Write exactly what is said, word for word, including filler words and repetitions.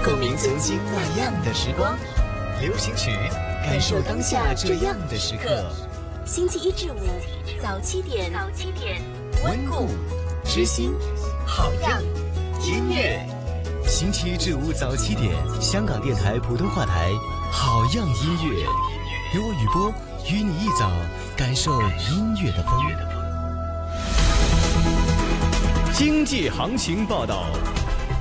共鸣曾经那样的时光。流行曲，感受当下这样的时刻。 星期一至五早七点，早七点， 温故知新，好样音乐。星期一至五早七点，香港电台普通话台，好样音乐，由我雨波与你一早感受音乐的风。经济行情报道。